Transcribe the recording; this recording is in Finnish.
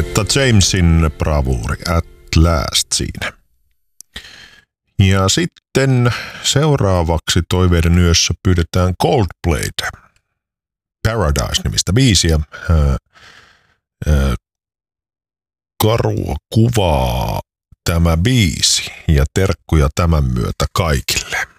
Etta Jamesin bravuuri At Last siinä. Ja sitten seuraavaksi Toiveiden yössä pyydetään Coldplaytä. Paradise-nimistä biisiä. Karua kuvaa tämä biisi ja terkkuja tämän myötä kaikille.